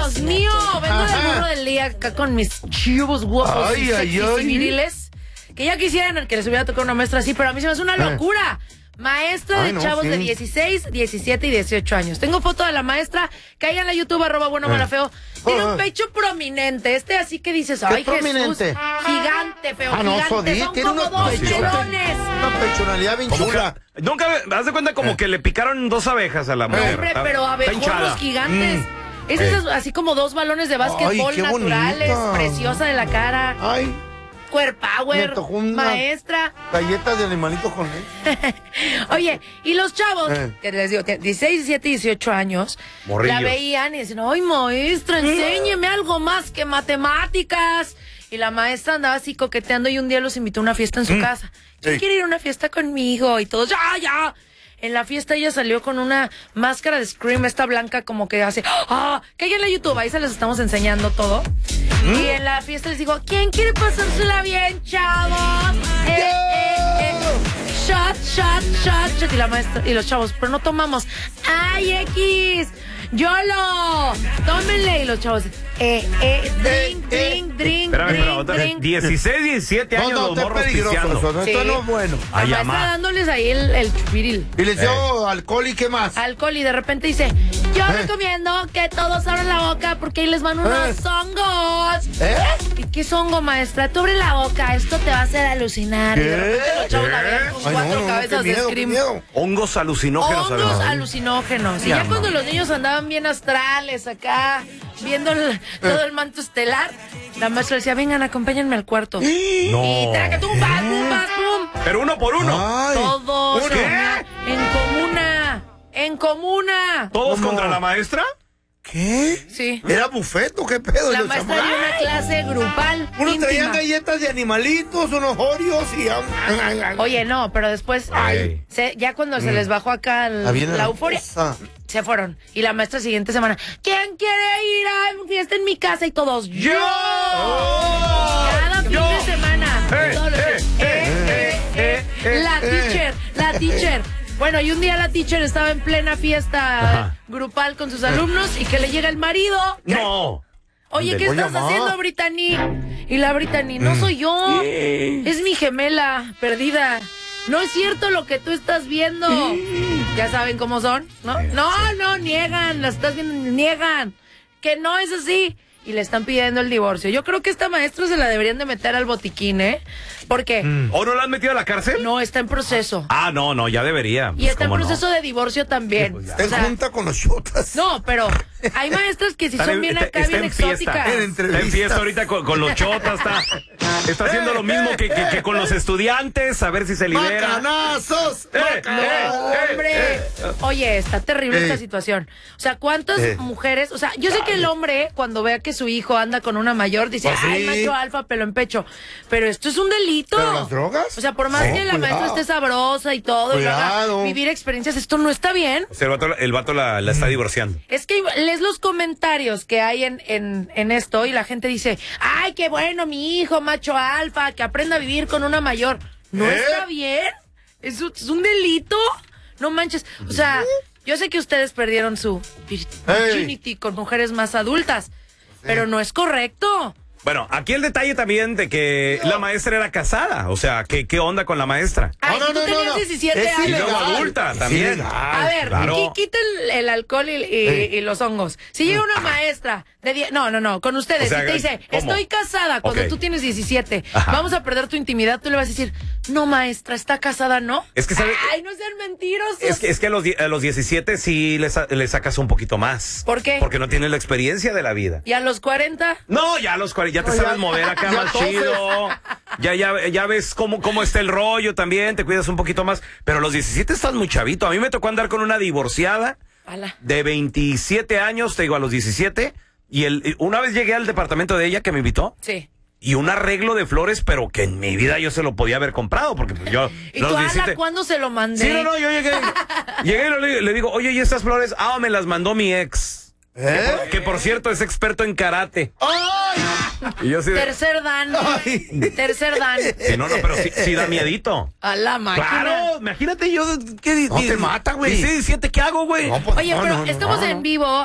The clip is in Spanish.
Dios mío, vengo del burro del día acá con mis chivos guapos y viriles. Que ya quisieran que les hubiera tocado una maestra así, pero a mí se me hace una locura. Maestra de chavos de 16, 17 y 18 años. Tengo foto de la maestra. Caigan a YouTube, @buenomalafeo. Tiene un pecho prominente. Así que dices, ay, Jesús. Gigante, feo, gigante. Son como dos pelones. Una pechonalidad bien chula. Nunca, haz de cuenta como que le picaron 2 abejas a la mujer. Hombre, pero abejorros gigantes. Es así como 2 balones de básquetbol naturales. Preciosa de la cara. Ay. Power, maestra. Galletas de animalitos con leche. Oye, y los chavos, que les digo, 16, 17, 18 años, morrillos, la veían y decían, ay, maestra, enséñeme algo más que matemáticas. Y la maestra andaba así coqueteando y un día los invitó a una fiesta en su casa. ¿Quién quiere ir a una fiesta conmigo? Y todos, ya. En la fiesta ella salió con una máscara de Scream, esta blanca como que hace, caigan en YouTube, ahí se les estamos enseñando todo. Y en la fiesta les digo, ¿quién quiere pasársela bien, chavos? Shot. Y la maestra, y los chavos, pero no tomamos. ¡Ay, X! ¡YOLO! ¡Tómenle! Y los chavos, drink. 16, 17 años los morros pisteando. Esto no es bueno. La maestra dándoles ahí el chupiril. Y les dio alcohol y ¿qué más? Alcohol y de repente dice, yo recomiendo que todos abran la boca porque ahí les van unos hongos. ¿Y qué es hongo, maestra? Tú abre la boca, esto te va a hacer alucinar. Y de repente los chavos la ven con 4 cabezas de Scream. Hongos alucinógenos. Hongos alucinógenos. Y ya cuando los niños andaban bien astrales acá, viendo todo el manto estelar, la maestra decía, vengan, acompáñenme al cuarto. Y traca, pum. Pero uno por uno. Ay. Todos. ¿Qué? En comuna. ¿Todos contra la maestra? ¿Qué? Sí. ¿Era bufeto? ¿Qué pedo? La maestra dio una clase grupal. Uno traía galletas de animalitos, unos Oreos y... Oye, no, pero después, ya cuando se les bajó acá la euforia, se fueron. Y la maestra siguiente semana, ¿quién quiere ir a fiesta en mi casa? Y todos, ¡yo! Cada fin de semana. La teacher. Bueno, y un día la teacher estaba en plena fiesta grupal con sus alumnos y que le llega el marido. ¡No! Oye, ¿qué estás haciendo, Brittany? Y la Brittany, no soy yo. Es mi gemela perdida. No es cierto lo que tú estás viendo. ¿Ya saben cómo son? No, niegan. Las estás viendo, niegan. Que no es así. Y le están pidiendo el divorcio. Yo creo que esta maestra se la deberían de meter al botiquín, ¿eh? ¿Por qué? ¿O no la han metido a la cárcel? No, está en proceso. No, ya debería. Y está en proceso de divorcio también. Pues está junta con los chotas. No, pero hay maestras que si son bien acá, bien exóticas. Está en fiesta ahorita con los chotas, está haciendo lo mismo que con los estudiantes, a ver si se libera. ¡Macanazos! ¡Hombre! Oye, está terrible esta situación. O sea, ¿cuántas mujeres? O sea, yo sé que el hombre, cuando vea que su hijo anda con una mayor, dice, ay, macho alfa, pelo en pecho. Pero esto es un delito. ¿Pero las drogas? O sea, por más que la maestra esté sabrosa y todo, y lo haga vivir experiencias, esto no está bien. O sea, el vato la está divorciando. Es que lees los comentarios que hay en esto y la gente dice, ay, qué bueno, mi hijo, macho alfa, que aprenda a vivir con una mayor. ¿No está bien? ¿Es un delito? No manches. O sea, yo sé que ustedes perdieron su virginity con mujeres más adultas, pero no es correcto. Bueno, aquí el detalle también de que la maestra era casada. O sea, ¿qué onda con la maestra? Ay, tú tenías 17 años. Y luego adulta también. A ver, quiten el alcohol y los hongos. Si llega una maestra de con ustedes, o sea, y te dice, estoy casada cuando tú tienes 17, vamos a perder tu intimidad, tú le vas a decir, no, maestra, está casada, ¿no? Es que ay, no sean mentirosos. Es que a los 17 sí le sacas un poquito más. ¿Por qué? Porque no tienes la experiencia de la vida. ¿Y a los 40? No, ya a los 40 ya te sabes mover acá más chido. Ya ves cómo está el rollo también, te cuidas un poquito más. Pero a los 17 estás muy chavito. A mí me tocó andar con una divorciada de 27 años, te digo, a los 17. Y una vez llegué al departamento de ella que me invitó. Sí. Y un arreglo de flores, pero que en mi vida yo se lo podía haber comprado, porque pues yo... ¿Y tú, cuándo se lo mandé? Sí, no, yo llegué y le digo, oye, ¿y estas flores? Me las mandó mi ex. Que por cierto es experto en karate. ¡Ay! Y yo Tercer dan. Sí, no, pero sí da miedito. A la máquina. Claro, imagínate yo... ¿Qué no te mata, güey. Sí, ¿qué hago, güey? Oye, pero estamos en vivo